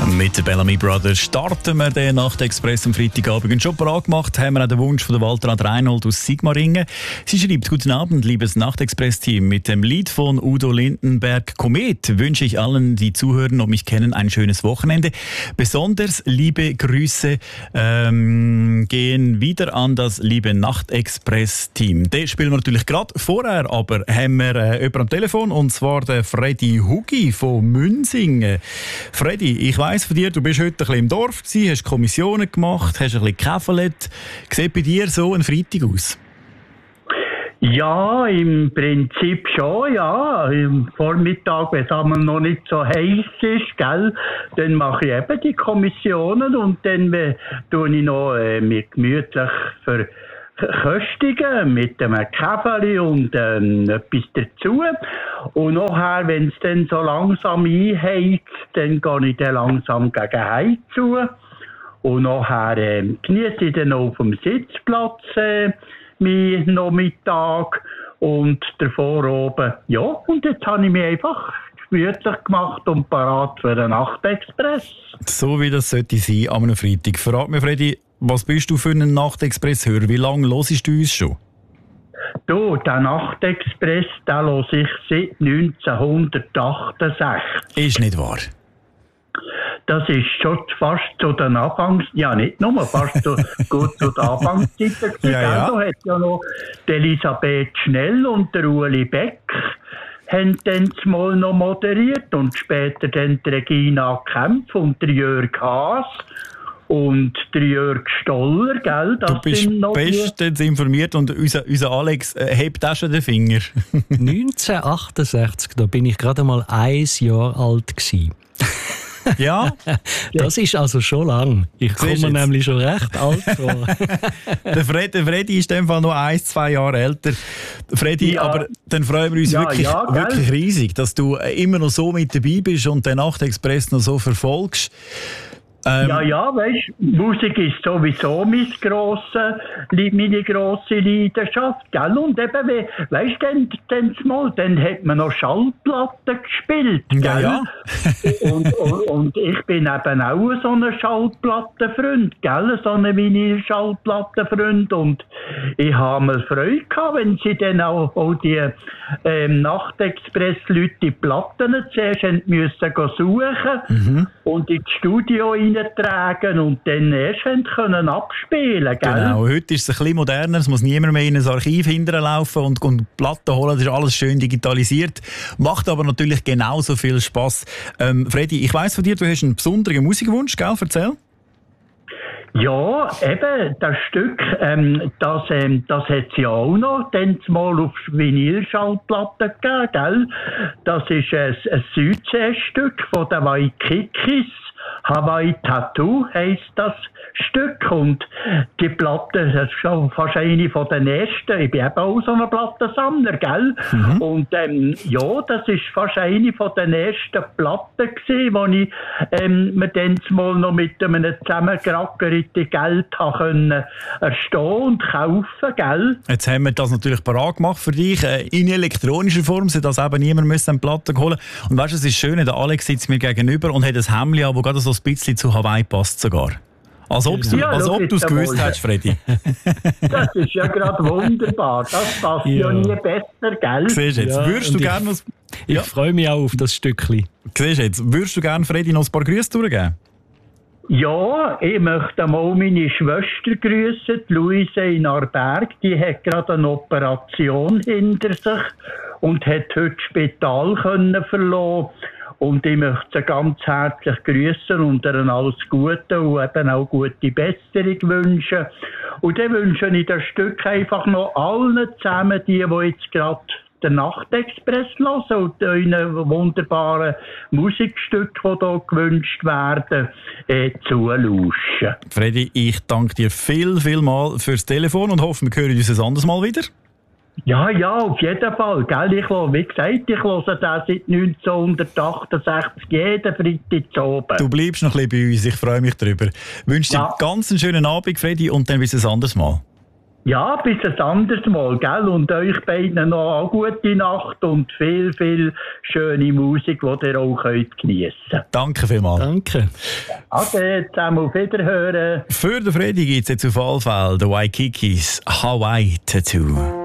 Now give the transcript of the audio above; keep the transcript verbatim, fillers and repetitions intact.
Mit den Bellamy Brothers starten wir den Nachtexpress am Freitagabend. Und schon parat gemacht haben wir auch den Wunsch von der Waltraud Reinhold aus Sigmaringen. Sie schreibt: Guten Abend, liebes Nachtexpress-Team. Mit dem Lied von Udo Lindenberg «Komet» wünsche ich allen, die zuhören und mich kennen, ein schönes Wochenende. Besonders liebe Grüße ähm, gehen wieder an das liebe Nachtexpress-Team. Den spielen wir natürlich gerade. Vorher aber haben wir äh, jemanden am Telefon, und zwar der Freddy Hugi von Münsingen. Freddy, ich weiss von dir, du bist heute ein bisschen im Dorf gewesen, hast Kommissionen gemacht, hast ein bisschen gekäfelt. Sieht bei dir so ein Freitag aus? Ja, im Prinzip schon, ja. Im Vormittag, wenn es einmal noch nicht so heiß ist, gell, dann mache ich eben die Kommissionen und dann äh, tue ich noch äh, mit gemütlich für Köstigen mit einem Käferli und ähm, etwas dazu. Und nachher, wenn es dann so langsam einheizt, dann gehe ich dann langsam gegen Heim zu. Und nachher äh, genieße ich dann auf dem Sitzplatz äh, meinen Nachmittag und davor oben. Ja, und jetzt habe ich mich einfach gemütlich gemacht und parat für den Nachtexpress. So wie das sollte sein an einem Freitag. Verrat mir, Freddy, was bist du für einen Nachtexpress-Hörer? Wie lange hörst du uns schon? Du, den Nachtexpress, den höre ich seit neunzehnhundertachtundsechzig. Ist nicht wahr? Das ist schon fast zu den Anfangs... Ja, nicht nur, fast zu, gut zu den Anfangszeiten. Ja, ja. Da hat ja noch die Elisabeth Schnell und der Ueli Beck haben dann mal noch moderiert und später dann die Regina Kempf und der Jörg Haas und der Jörg Stoller, gell? Das du bist sind noch bestens informiert und unser, unser Alex äh, hebt auch schon den Finger. neunzehnhundertachtundachtzig, da bin ich gerade mal ein Jahr alt gewesen. Ja? Das ist also schon lang. Ich komme jetzt nämlich schon recht alt vor. der, Fred, der Freddy ist in dem Fall noch ein, zwei Jahre älter. Freddy, Ja. aber dann freuen wir uns Ja, wirklich, ja, gell? wirklich riesig, dass du immer noch so mit dabei bist und den Nachtexpress noch so verfolgst. Ähm, Ja, ja, weißt du, Musik ist sowieso mein grosse, meine grosse Leidenschaft, gell? Und eben, wie- weißt du, dann, dann, mal, dann hat man noch Schallplatten gespielt, gell? Ja, ja. und, und, und ich bin eben auch so ein Schallplattenfreund, gell? So ein Vinyl-Schallplattenfreund. Und ich habe mal Freude gehabt, wenn sie dann auch, auch die ähm, Nachtexpress-Leute die Platten zuerst haben müssen go suchen Mhm. und ins Studio reintragen und dann erst haben können abspielen, gell? Genau, heute ist es ein bisschen moderner, es muss niemand mehr in ein Archiv hinterlaufen und, und Platten holen, das ist alles schön digitalisiert, macht aber natürlich genauso viel Spass. Ähm, Freddy, ich weiss von dir, du hast einen besonderen Musikwunsch, gell? Erzähl. Ja, eben, das Stück, ähm, das, ähm, das hat es ja auch noch, dann mal auf Vinylschallplatten gegeben, gell? Das ist ein, ein Südsee-Stück von den Waikikis. Hawaii Tattoo heisst das Stück, und die Platte, das ist schon fast eine von den ersten. Ich bin eben auch so ein Plattensammler, gell? Mhm. Und ähm, ja, das ist fast eine von den ersten Platten gewesen, wo ich ähm, mir dann mal noch mit einem zusammengerackerten Geld habe können erstehen und kaufen, gell? Jetzt haben wir das natürlich parat gemacht für dich, äh, in elektronischer Form, sodass eben niemand müsste eine Platte holen. Und weißt du, es ist schön, der Alex sitzt mir gegenüber und hat ein Hemdli an, das gerade so ein bisschen zu Hawaii passt sogar. Als ob du Ja, als ob du es gewusst einmal. hättest, Freddy. Das ist ja gerade wunderbar. Das passt ja. Ja. nie besser, gell? Siehst du jetzt, Ja, würdest du und ich- gerne noch, Ich Ja. freue mich auch auf das Stückchen. siehst du jetzt, würdest du gerne Freddy noch ein paar Grüße durchgeben? Ja, ich möchte mal meine Schwester grüßen, die Luise in Arberg. Die hat gerade eine Operation hinter sich und hat heute das Spital können verlassen. Und ich möchte sie ganz herzlich grüßen und ihr alles Gute und eben auch gute Besserung wünschen. Und dann wünsche ich das Stück einfach noch allen zusammen, die, die jetzt gerade den Nachtexpress hören und euren wunderbaren Musikstück, die hier gewünscht werden, äh, zulauschen. Freddy, ich danke dir viel, viel mal fürs Telefon und hoffe, wir hören uns ein anderes Mal wieder. Ja, ja, auf jeden Fall. Gell? Ich höre, wie gesagt, ich höre den seit neunzehnhundertachtundsechzig jeden Freitag zu oben. Du bleibst noch ein bisschen bei uns, ich freue mich darüber. Ich wünsche dir Ja. einen ganz schönen Abend, Freddy, und dann bis ein anderes Mal. Ja, bis ein anderes Mal, gell? Und euch beiden noch eine gute Nacht und viel, viel schöne Musik, die ihr auch könnt geniessen könnt. Danke vielmals. Danke. Ade, zusammen auf Wiederhören. Für den Freddy gibt es jetzt auf alle Fälle den Waikikis Hawaii Tattoo.